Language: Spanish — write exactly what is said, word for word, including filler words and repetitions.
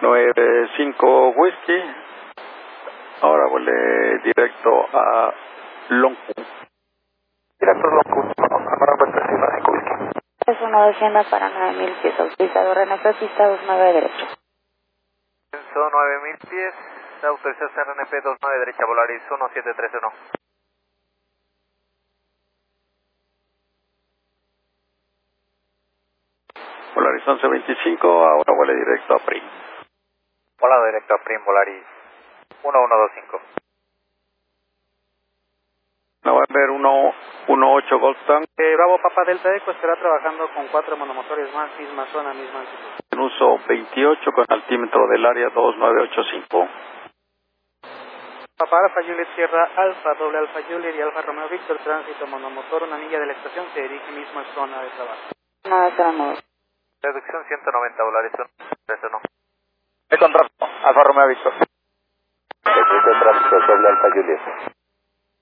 nueve cinco Whisky. Ahora vuelve directo a Longpung. Directo a Longpung, ahora vuelve a cinco Whisky. Es uno de Siena para nueve mil pies, autorizado R N P, pista dos nueve derecho. Son nueve mil pies, autorizado R N P dos nueve derecha, Volaris uno siete tres uno. Volaris once veinticinco, ahora vuelve directo a Prim. Volado directo a Prim, Volaris uno uno dos cinco. November uno uno ocho Goldstone. Eh, Bravo Papa Delta Eco estará trabajando con cuatro monomotores más, misma zona, misma altitud. En uso veintiocho con altímetro del área dos nueve ocho cinco. Papa Alfa Juliet Sierra Alfa, doble Alfa Juliet y Alfa Romeo Víctor, tránsito monomotor, una anilla de la estación se dirige misma zona de trabajo. nueve cero nueve. Reducción ciento noventa, Volaris uno tres uno. De contrato, Alfa Romeo Víctor. Tránsito doble Alfa Juliet.